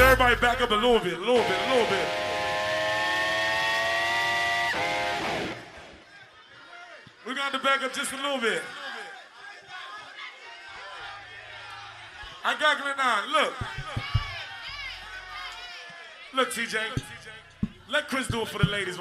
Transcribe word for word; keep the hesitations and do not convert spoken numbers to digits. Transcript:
everybody back up a little bit, a little bit, a little bit. We're going to back up just a little bit. I got it now. Look. Look, T J. Let Chris do it for the ladies.